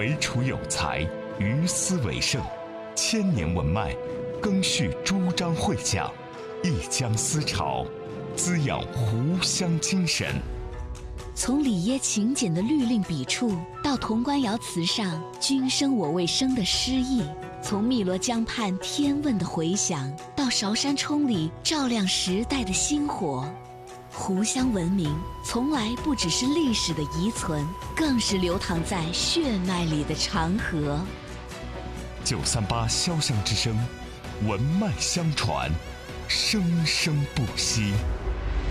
惟楚有才，于斯为盛。千年文脉，更续朱张会讲，一江思潮，滋养湖湘精神。 从里耶勤俭的律令笔触，到潼关窑瓷上“君生我未生”的诗意；从汨罗江畔天问的回响，到韶山冲里照亮时代的星火。湖湘文明从来不只是历史的遗存，更是流淌在血脉里的长河。 938潇湘之声，文脉相传，生生不息。